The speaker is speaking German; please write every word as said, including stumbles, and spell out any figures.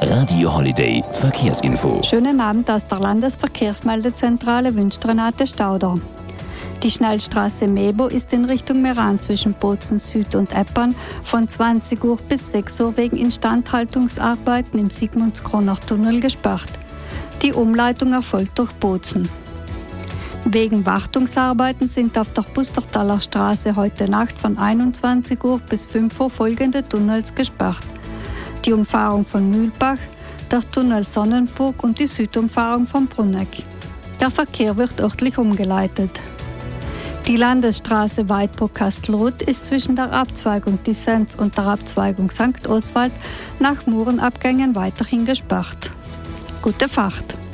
Radio Holiday Verkehrsinfo. Schönen Abend aus der Landesverkehrsmeldezentrale wünscht Renate Stauder. Die Schnellstraße Mebo ist in Richtung Meran zwischen Bozen Süd und Eppern von zwanzig Uhr bis sechs Uhr wegen Instandhaltungsarbeiten im Sigmundskronach-Tunnel gesperrt. Die Umleitung erfolgt durch Bozen. Wegen Wartungsarbeiten sind auf der Pustertaler Straße heute Nacht von einundzwanzig Uhr bis fünf Uhr folgende Tunnels gesperrt. Die Umfahrung von Mühlbach, der Tunnel Sonnenburg und die Südumfahrung von Brunneck. Der Verkehr wird örtlich umgeleitet. Die Landesstraße Weidbruck-Kastelruth ist zwischen der Abzweigung Dissenz und der Abzweigung Sankt Oswald nach Murenabgängen weiterhin gesperrt. Gute Fahrt!